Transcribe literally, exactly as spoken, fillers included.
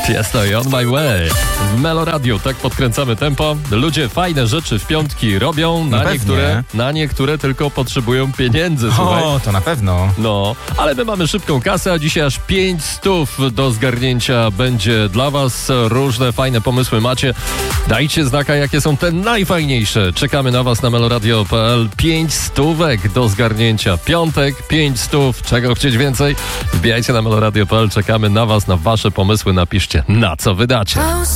Tiesto i On My Way. W Melo Radio tak podkręcamy tempo. Ludzie fajne rzeczy w piątki robią, na, No niektóre, na niektóre tylko potrzebują pieniędzy. Słuchaj. O, to na pewno. No, ale my mamy szybką kasę, a dzisiaj aż pięć stów do zgarnięcia będzie dla was. Różne fajne pomysły macie. Dajcie znaka, jakie są te najfajniejsze. Czekamy na was na meloradio kropka p l. Pięć stówek do zgarnięcia. Piątek, pięć stów. Czego chcieć więcej? Wbijajcie na meloradio kropka p l. Czekamy na was, na wasze pomysły. Napiszcie, na co wydacie.